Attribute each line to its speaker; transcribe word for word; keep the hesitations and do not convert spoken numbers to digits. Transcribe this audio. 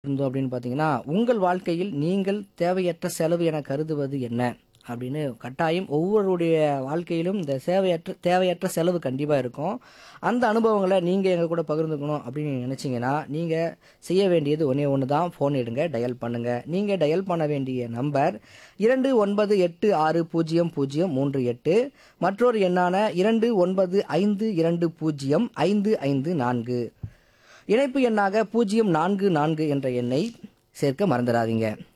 Speaker 1: இருந்தோம் அப்படின்னு பார்த்தீங்கன்னா, உங்கள் வாழ்க்கையில் நீங்கள் தேவையற்ற செலவு என கருதுவது என்ன? அப்படின்னு கட்டாயம் ஒவ்வொருடைய வாழ்க்கையிலும் இந்த சேவையற்ற தேவையற்ற செலவு கண்டிப்பா இருக்கும். அந்த அனுபவங்கள நீங்க எங்க கூட பகிர்ந்துக்கணும் அப்படின்னு நினைச்சீங்கன்னா, நீங்க செய்ய வேண்டியது ஒண்ணே ஒண்ணு தான். ஃபோன் எடுங்க, டயல் பண்ணுங்க. நீங்க டயல் பண்ண வேண்டிய நம்பர் இரண்டு ஒன்பது எட்டு ஆறு பூஜ்ஜியம் பூஜ்ஜியம் மூன்று எட்டு. மற்றொரு எண்ணான இரண்டு ஒன்பது ஐந்து இரண்டு பூஜ்ஜியம் ஐந்து ஐந்து நான்கு. இணைப்பு எண்ணாக பூஜ்ஜியம் நான்கு நான்கு என்ற எண்ணை சேர்க்க மறந்துடாதீங்க.